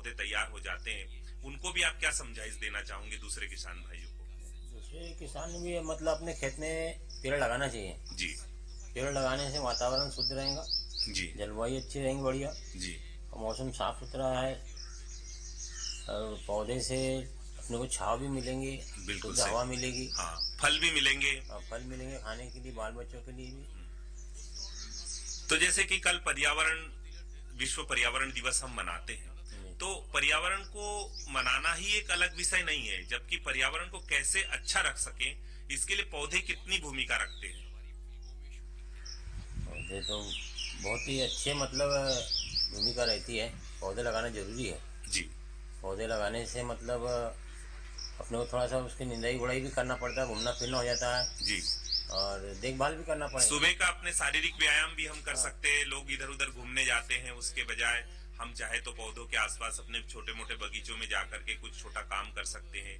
पौधे तैयार हो जाते हैं, उनको भी आप क्या समझाइश देना चाहोगे दूसरे किसान भाइयों को? दूसरे किसान भी मतलब अपने खेत में पेड़ लगाना चाहिए। जी। पेड़ लगाने से वातावरण शुद्ध रहेगा, जी। जलवायु अच्छी रहेंगी बढ़िया, जी। और मौसम साफ सुथरा है, और पौधे से अपने को छांव भी मिलेंगी, बिल्कुल शुद्ध सही। हवा मिलेगी, हाँ, फल भी मिलेंगे। और फल मिलेंगे खाने के लिए, बाल बच्चों के लिए भी। तो जैसे कि कल विश्व पर्यावरण दिवस हम मनाते हैं, तो पर्यावरण को मनाना ही एक अलग विषय नहीं है, जबकि पर्यावरण को कैसे अच्छा रख सके इसके लिए पौधे कितनी भूमिका रखते हैं? पौधे तो बहुत ही अच्छे मतलब भूमिका रहती है, पौधे लगाना जरूरी है। जी। पौधे लगाने से मतलब अपने को थोड़ा सा उसकी निंदाई गुड़ाई भी करना पड़ता है, घूमना फिरना हो जाता है, जी। और देखभाल भी करना पड़ेगा। सुबह का अपने शारीरिक व्यायाम भी हम कर हाँ। सकते हैं, लोग इधर उधर घूमने जाते हैं, उसके बजाय हम चाहे तो पौधों के आसपास अपने छोटे मोटे बगीचों में जाकर के कुछ छोटा काम कर सकते हैं।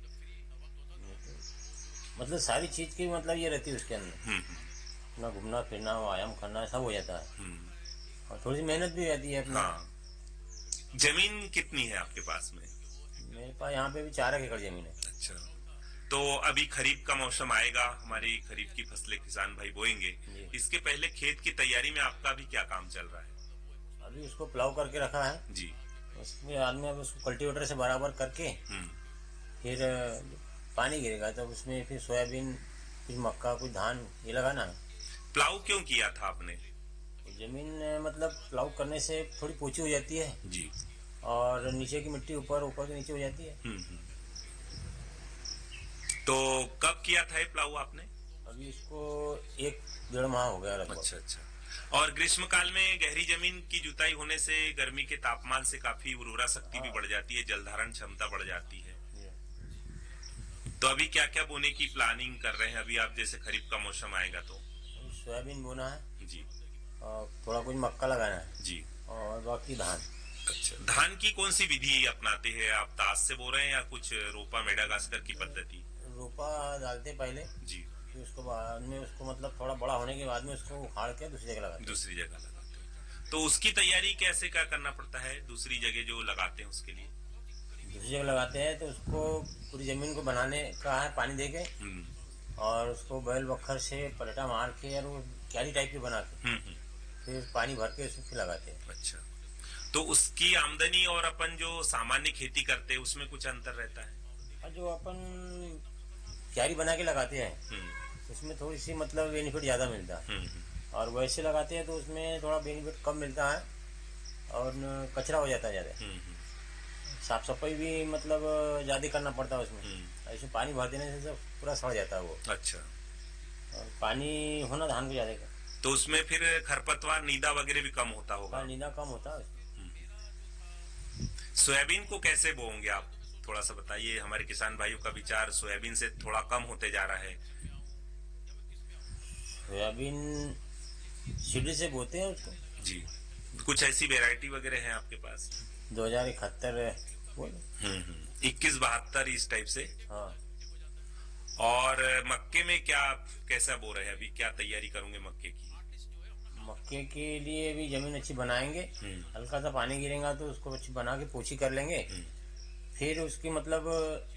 मतलब सारी चीज की मतलब ये रहती है उसके अंदर, अपना घूमना फिरना, व्यायाम करना, सब हो जाता है, और थोड़ी सी मेहनत भी रहती है अपना। हाँ। जमीन कितनी है आपके पास में? मेरे पास यहाँ पे भी 4 एकड़ जमीन है। अच्छा। तो अभी खरीफ का मौसम आएगा, हमारी खरीफ की फसलें किसान भाई बोएंगे, इसके पहले खेत की तैयारी में आपका भी क्या काम चल रहा है? अभी उसको प्लाव करके रखा है जी। उसके बाद में अब उसको कल्टीवेटर से बराबर करके फिर पानी गिरेगा तो उसमें फिर सोयाबीन, कुछ मक्का, कुछ धान ये लगाना है। प्लाऊ क्यों किया था आपने? जमीन मतलब प्लाव करने से थोड़ी पोची हो जाती है, जी। और नीचे की मिट्टी ऊपर ऊपर के नीचे हो जाती है। तो कब किया था ये प्लाऊ आपने? अभी इसको 1-1.5 माह हो गया लगभग। अच्छा अच्छा। और ग्रीष्म काल में गहरी जमीन की जुताई होने से गर्मी के तापमान से काफी उर्वरा शक्ति भी बढ़ जाती है, जल धारण क्षमता बढ़ जाती है। तो अभी क्या क्या बोने की प्लानिंग कर रहे हैं अभी आप, जैसे खरीफ का मौसम आएगा तो? सोयाबीन बोना है जी। और थोड़ा कुछ मक्का लगाना है जी। और बाकी धान। अच्छा, धान की कौन सी विधि अपनाते हैं आप? ताश से बो रहे हैं या कुछ रोपा मेडागास्कर की पद्धति? रोपा डालते पहले जी। फिर उसको बाद में उसको मतलब थोड़ा बड़ा होने के बाद में उसको उखाड़ के दूसरी जगह लगाते। दूसरी जगह लगाते हैं। तो उसकी तैयारी कैसे क्या करना पड़ता है दूसरी जगह जो लगाते हैं उसके लिए? दूसरी जगह लगाते हैं तो उसको पूरी जमीन को बनाने का है, पानी दे के, और उसको बैल बखर से पलटा मार के और वो क्यारी टाइप की बना के फिर पानी भर के उसमें फिर लगाते हैं। अच्छा। तो उसकी आमदनी और अपन जो सामान्य खेती करते हैं उसमें कुछ अंतर रहता है? और जो अपन क्यारी बना के लगाते हैं उसमें थोड़ी सी मतलब बेनिफिट ज़्यादा मिलता है, और वैसे लगाते हैं तो उसमें थोड़ा बेनिफिट कम मिलता है और कचरा हो जाता है ज़्यादा। साफ सफाई भी मतलब ज़्यादा करना पड़ता है उसमें। ऐसे पानी भर देने से सब पूरा सड़ जाता है वो। अच्छा। और पानी होना धान को ज़्यादा का, तो उसमें फिर खरपतवार नीदा वगैरह भी कम होता होगा? नीदा कम होता है। सोयाबीन को कैसे बोओगे आप, थोड़ा सा बताइए, हमारे किसान भाइयों का विचार सोयाबीन से थोड़ा कम होते जा रहा है। सोयाबीन सीढ़ी से बोते हैं उसको। जी। कुछ ऐसी वेराइटी वगैरह है आपके पास? 2071 2172 इस टाइप से। हाँ। और मक्के में क्या कैसा बो रहे हैं अभी, क्या तैयारी करोगे मक्के की? मक्के के लिए भी जमीन अच्छी बनाएंगे, हल्का सा पानी गिरेगा तो उसको अच्छी बना के पोछी कर लेंगे, फिर उसकी मतलब